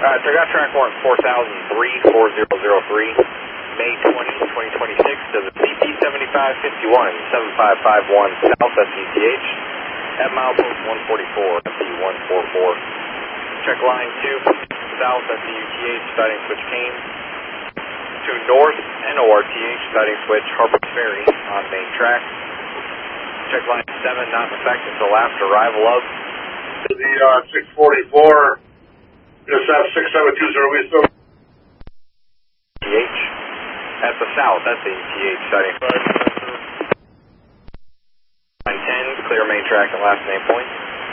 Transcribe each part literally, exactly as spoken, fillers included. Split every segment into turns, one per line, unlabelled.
Uh, so I got track warrant four thousand three, four zero zero three, May twentieth, twenty twenty-six, to the C P seventy-five fifty-one, seven five five one South S U T H, at milepost one forty-four, F T one forty-four. Check line two, South S U T H, starting switch Kane. To North, N O R T H, starting switch Harper's Ferry, on main track. Check line seven, not in effect until after arrival of
the uh, six forty-four, just have six seven two zero, we still
T H. At the South, that's the T H, starting line ten, clear main track and last name point.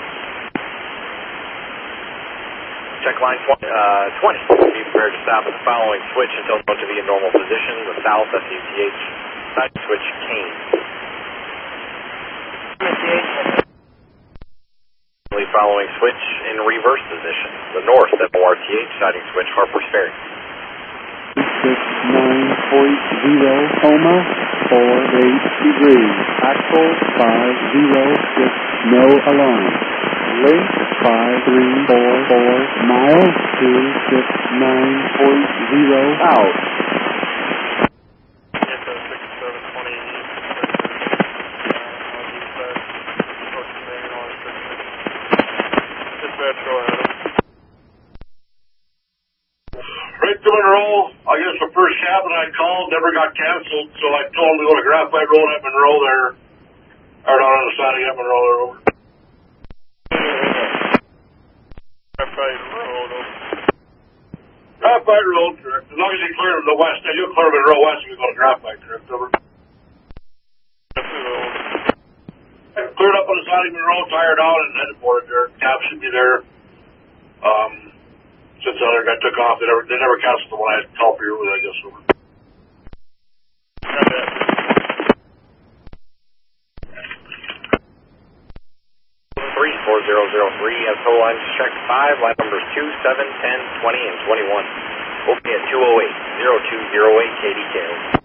Check line twenty, uh, twenty, be prepared to stop at the following switch until known to be in normal position, the South S U T H, side switch Kane. Following switch in reverse position, the North at O R T H, siding switch Harper's Ferry.
six nine point zero, coma, four eight degrees, axle five zero six, no alarm. Link five three four four, mile two six nine point zero, out.
Right to Monroe, I guess the first cabin I called never got canceled, so I told them to go to Graphite Road at Monroe there, or not on the side of Monroe there, over. Graphite Road, over. Graphite Road, correct. As long as you clear the west, you'll clear Monroe west if you go to Graphite, correct, over. Cleared up on the side of Monroe, tired out, and headed for it there. Cab should be there. Um, since the other guy took off, they never, they never canceled the one I had called for you with, I guess, over.
three four zero zero three, S O lines check five, line numbers two, seven, ten, twenty, and twenty-one. Opening at two oh eight, zero two zero eight K D K.